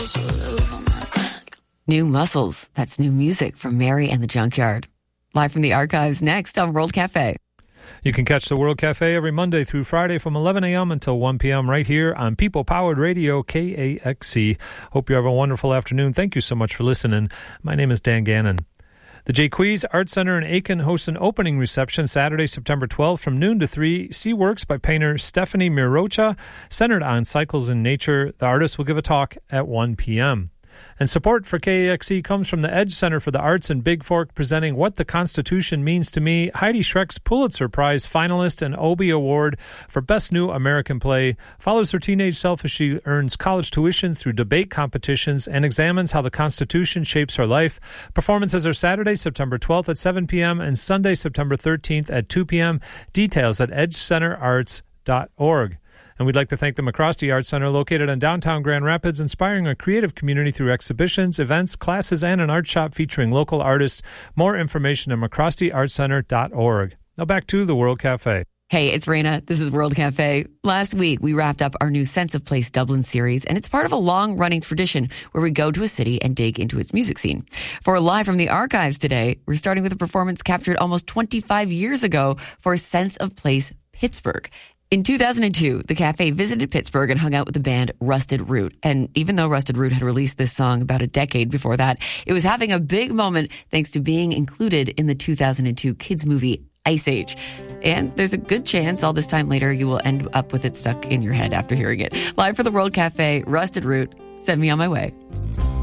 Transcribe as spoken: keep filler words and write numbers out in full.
New Muscles. That's new music from Mary and the Junkyard. Live from the archives next on World Cafe. You can catch the World Cafe every Monday through Friday from eleven a.m. until one p.m. right here on People-Powered Radio, K A X C. Hope you have a wonderful afternoon. Thank you so much for listening. My name is Dan Gannon. The Jaques Art Center in Aiken hosts an opening reception Saturday, September twelfth from noon to three. See works by painter Stephanie Mirocha, centered on cycles in nature. The artist will give a talk at one p.m. And support for K A X C comes from the Edge Center for the Arts in Big Fork, presenting What the Constitution Means to Me. Heidi Schreck's Pulitzer Prize finalist and Obie Award for Best New American Play follows her teenage self as she earns college tuition through debate competitions and examines how the Constitution shapes her life. Performances are Saturday, September twelfth at seven p.m. and Sunday, September thirteenth at two p.m. Details at edge center arts dot org. And we'd like to thank the McCrosty Art Center, located in downtown Grand Rapids, inspiring a creative community through exhibitions, events, classes, and an art shop featuring local artists. More information at mccrosty art center dot org. Now back to the World Cafe. Hey, it's Raina. This is World Cafe. Last week, we wrapped up our new Sense of Place Dublin series, and it's part of a long-running tradition where we go to a city and dig into its music scene. For Live from the Archives today, we're starting with a performance captured almost twenty-five years ago for Sense of Place Pittsburgh. In two thousand two, the cafe visited Pittsburgh and hung out with the band Rusted Root. And even though Rusted Root had released this song about a decade before that, it was having a big moment thanks to being included in the two thousand two kids movie Ice Age. And there's a good chance all this time later you will end up with it stuck in your head after hearing it. Live for the World Cafe, Rusted Root, send me on my way.